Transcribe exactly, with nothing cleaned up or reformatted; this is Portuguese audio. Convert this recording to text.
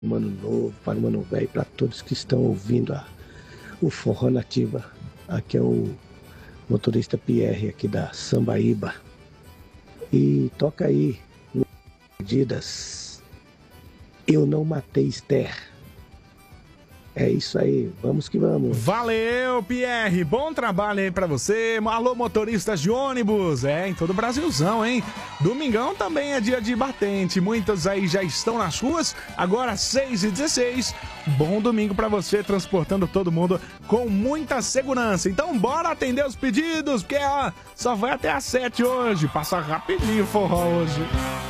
Um ano novo, para um ano velho, para todos que estão ouvindo a, o Forró Nativa. Aqui é o motorista Pierre, aqui da Sambaíba. E toca aí, medidas. Eu não matei Esther. É isso aí, vamos que vamos. Valeu, Pierre, bom trabalho aí pra você. Alô, motoristas de ônibus, é, em todo o Brasilzão, hein? Domingão também é dia de batente, muitos aí já estão nas ruas, agora seis e dezesseis. Bom domingo pra você, transportando todo mundo com muita segurança. Então bora atender os pedidos, porque ó, só vai até às sete hoje, passa rapidinho o forró hoje.